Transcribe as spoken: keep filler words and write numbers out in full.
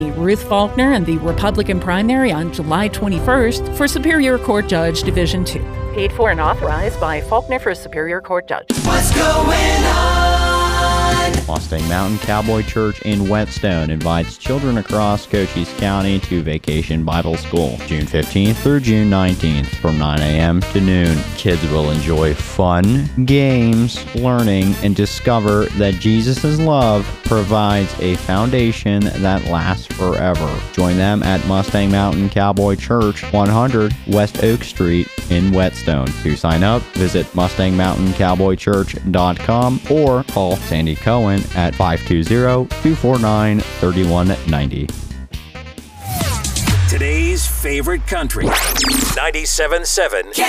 Ruth Faulkner in the Republican primary on July twenty-first for Superior Court Judge Division two. Paid for and authorized by Faulkner for Superior Court Judge. What's going on? Mustang Mountain Cowboy Church in Whetstone invites children across Cochise County to Vacation Bible School, June fifteenth through June nineteenth from nine a.m. to noon. Kids will enjoy fun, games, learning, and discover that Jesus' love provides a foundation that lasts forever. Join them at Mustang Mountain Cowboy Church, one hundred West Oak Street in Whetstone. To sign up, visit mustang mountain cowboy church dot com or call Sandy Cohen at five two zero, two four nine, three one nine zero. Today's favorite country, ninety-seven point seven